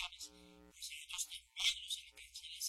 situaciones, pues hay otros también los en los que se les